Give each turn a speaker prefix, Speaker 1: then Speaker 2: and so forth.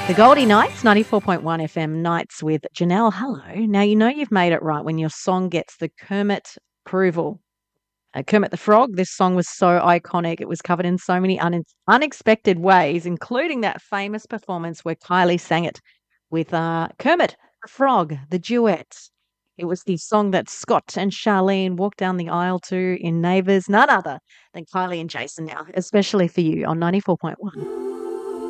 Speaker 1: The Goldie Nights, 94.1 FM Nights with Janelle. Hello. Now, you know you've made it right when your song gets the Kermit approval. Kermit the Frog, this song was so iconic. It was covered in so many unexpected ways, including that famous performance where Kylie sang it with Kermit the Frog, the duet. It was the song that Scott and Charlene walked down the aisle to in Neighbours, none other than Kylie and Jason now, especially for you on 94.1.